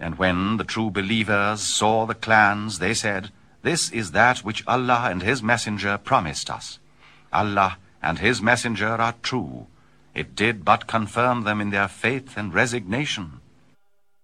And when the true believers saw the clans, they said, "This is that which Allah and His Messenger promised us. Allah and His Messenger are true. It did but confirm them in their faith and resignation."